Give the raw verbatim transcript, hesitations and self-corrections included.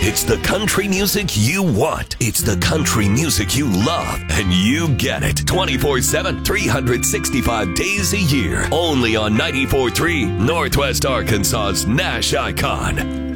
It's the country music you want. It's the country music you love. And you get it twenty-four seven, three hundred sixty-five days a year. Only on ninety-four point three Northwest Arkansas's Nash Icon.